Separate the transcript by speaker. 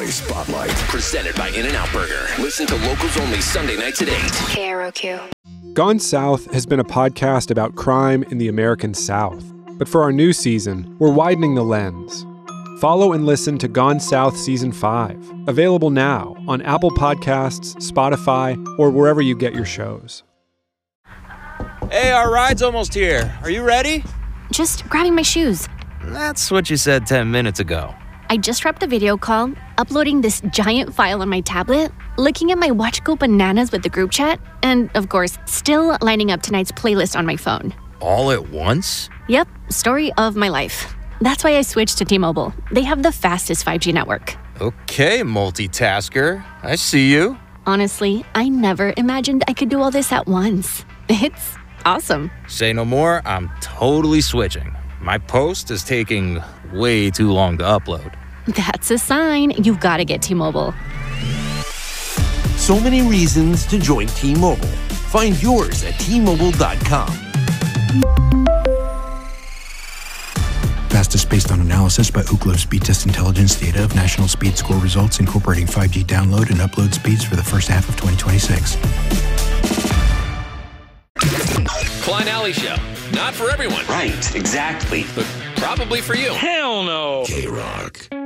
Speaker 1: Spotlight. Presented by In-N-Out Burger. Listen to Locals Only Sunday nights at 8.
Speaker 2: KROQ.
Speaker 3: Gone South has been a podcast about crime in the American South. But for our new season, we're widening the lens. Follow and listen to Gone South Season 5. Available now on Apple Podcasts, Spotify, or wherever you get your shows.
Speaker 4: Hey, our ride's almost here. Are you ready?
Speaker 2: Just grabbing my shoes.
Speaker 4: That's what you said 10 minutes ago.
Speaker 2: I just wrapped a video call, uploading this giant file on my tablet, looking at my watch go bananas with the group chat, and, of course, still lining up tonight's playlist on my phone.
Speaker 4: All at once?
Speaker 2: Yep, story of my life. That's why I switched to T-Mobile. They have the fastest 5G network.
Speaker 4: Okay, multitasker. I see you.
Speaker 2: Honestly, I never imagined I could do all this at once. It's awesome.
Speaker 4: Say no more, I'm totally switching. My post is taking way too long to upload.
Speaker 2: That's a sign you've got to get T-Mobile.
Speaker 5: So many reasons to join T-Mobile. Find yours at T-Mobile.com.
Speaker 6: Fastest based on analysis by Ookla Speed Test Intelligence data of national speed score results incorporating 5G download and upload speeds for the first half of 2026.
Speaker 1: Klein Alley Show. Not for everyone.
Speaker 7: Right, exactly.
Speaker 1: But probably for you.
Speaker 7: Hell no.
Speaker 1: K-Rock.